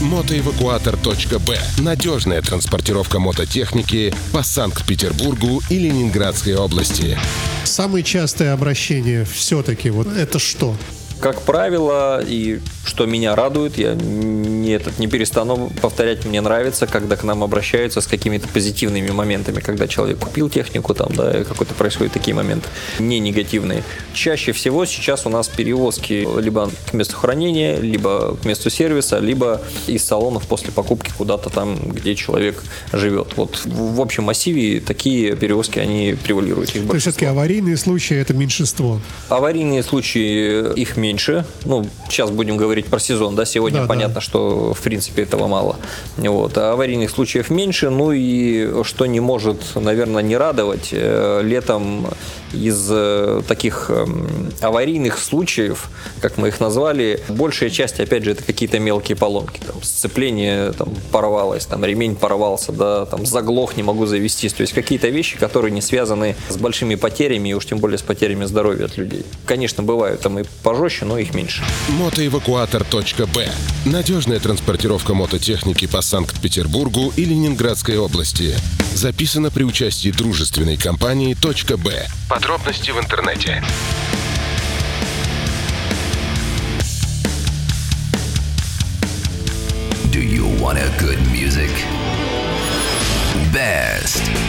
Мотоэвакуатор.б. Надежная транспортировка мототехники по Санкт-Петербургу и Ленинградской области. Самые частые обращения все-таки вот это что? Как правило, и что меня радует, я не перестану повторять, мне нравится, когда к нам обращаются с какими-то позитивными моментами, когда человек купил технику, там, да, и какой-то происходят такие моменты, не негативные. Чаще всего сейчас у нас перевозки либо к месту хранения, либо к месту сервиса, либо из салонов после покупки куда-то там, где человек живет. Вот в общем массиве такие перевозки, они превалируют. То есть все-таки аварийные случаи — это меньшинство? Аварийные случаи, их меньше. Ну, сейчас будем говорить про сезон, да, сегодня понятно, что в принципе этого мало. Вот. А аварийных случаев меньше, ну и что не может, наверное, не радовать, летом из таких аварийных случаев, как мы их назвали, большая часть, опять же, это какие-то мелкие поломки. Там, сцепление там, порвалось, там, ремень порвался, да, там, заглох, не могу завестись. То есть какие-то вещи, которые не связаны с большими потерями, и уж тем более с потерями здоровья от людей. Конечно, бывают там и пожестче, но их меньше. Мотоэвакуатор.б. Надежная транспортировка мототехники по Санкт-Петербургу и Ленинградской области. Записано при участии дружественной компании .б. Подробности в интернете. Do you want a good music? Best